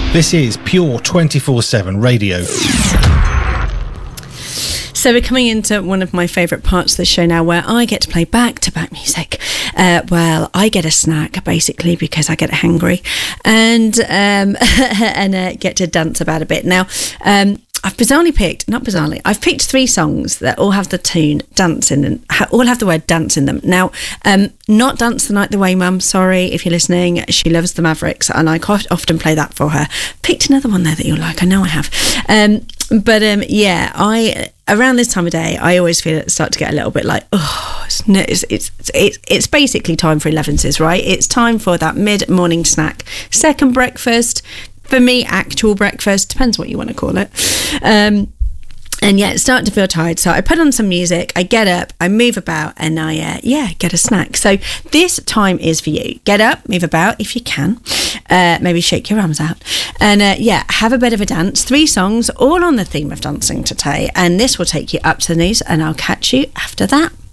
This is Pure 24/7 radio. So we're coming into one of my favourite parts of the show now, where I get to play back-to-back music. Well, I get a snack, basically, because I get hangry, and get to dance about a bit. Now, I've I've picked 3 songs that all have the tune dance in them, all have the word dance in them. Now, not Dance the Night the Way, Mum, sorry if you're listening. She loves the Mavericks, and I often play that for her. Picked another one there that you'll like, I know I have. Around this time of day, I always feel it start to get a little bit like, it's basically time for 11s, right? It's time for that mid-morning snack, second breakfast. For me, actual breakfast, depends what you want to call it. It's starting to feel tired. So I put on some music, I get up, I move about, and I get a snack. So this time is for you. Get up, move about if you can. Maybe shake your arms out. And have a bit of a dance. 3 songs, all on the theme of dancing today. And this will take you up to the news, and I'll catch you after that.